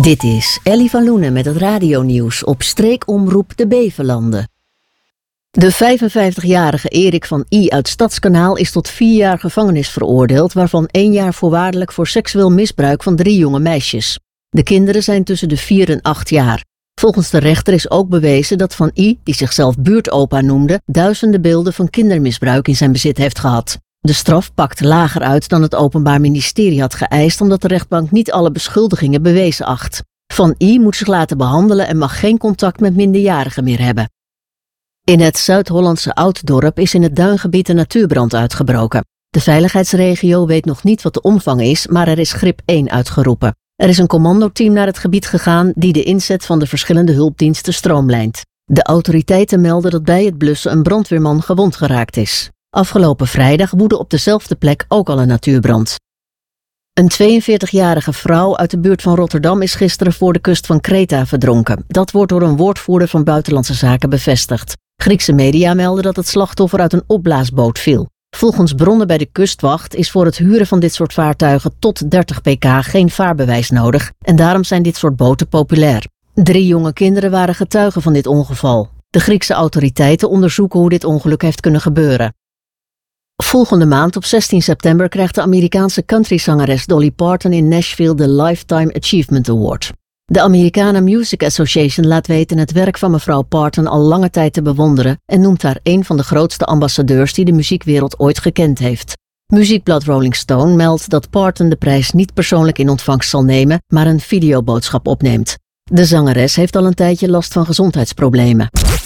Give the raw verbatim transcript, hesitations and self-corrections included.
Dit is Ellie van Loenen met het radionieuws op streekomroep de Beverlanden. De vijfenvijftigjarige Erik van I uit Stadskanaal is tot vier jaar gevangenis veroordeeld, waarvan één jaar voorwaardelijk voor seksueel misbruik van drie jonge meisjes. De kinderen zijn tussen de vier en acht jaar. Volgens de rechter is ook bewezen dat Van I, die zichzelf buurtopa noemde, duizenden beelden van kindermisbruik in zijn bezit heeft gehad. De straf pakt lager uit dan het Openbaar Ministerie had geëist, omdat de rechtbank niet alle beschuldigingen bewezen acht. Van I moet zich laten behandelen en mag geen contact met minderjarigen meer hebben. In het Zuid-Hollandse Ouddorp is in het duingebied een natuurbrand uitgebroken. De veiligheidsregio weet nog niet wat de omvang is, maar er is grip één uitgeroepen. Er is een commandoteam naar het gebied gegaan die de inzet van de verschillende hulpdiensten stroomlijnt. De autoriteiten melden dat bij het blussen een brandweerman gewond geraakt is. Afgelopen vrijdag woedde op dezelfde plek ook al een natuurbrand. Een tweeënveertigjarige vrouw uit de buurt van Rotterdam is gisteren voor de kust van Kreta verdronken. Dat wordt door een woordvoerder van Buitenlandse Zaken bevestigd. Griekse media melden dat het slachtoffer uit een opblaasboot viel. Volgens bronnen bij de kustwacht is voor het huren van dit soort vaartuigen tot dertig pk geen vaarbewijs nodig en daarom zijn dit soort boten populair. Drie jonge kinderen waren getuigen van dit ongeval. De Griekse autoriteiten onderzoeken hoe dit ongeluk heeft kunnen gebeuren. Volgende maand op zestien september krijgt de Amerikaanse countryzangeres Dolly Parton in Nashville de Lifetime Achievement Award. De Americana Music Association laat weten het werk van mevrouw Parton al lange tijd te bewonderen en noemt haar een van de grootste ambassadeurs die de muziekwereld ooit gekend heeft. Muziekblad Rolling Stone meldt dat Parton de prijs niet persoonlijk in ontvangst zal nemen, maar een videoboodschap opneemt. De zangeres heeft al een tijdje last van gezondheidsproblemen.